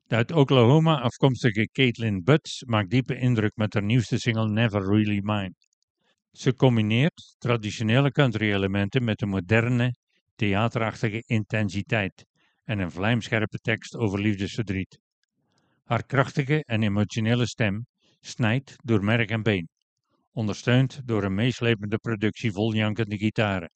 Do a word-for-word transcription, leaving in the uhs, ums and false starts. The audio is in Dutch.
De uit Oklahoma afkomstige Caitlin Butts maakt diepe indruk met haar nieuwste single Never Really Mine. Ze combineert traditionele country-elementen met een moderne, theaterachtige intensiteit en een vlijmscherpe tekst over liefdesverdriet. Haar krachtige en emotionele stem snijdt door merg en been, ondersteund door een meeslepende productie vol jankende gitaren.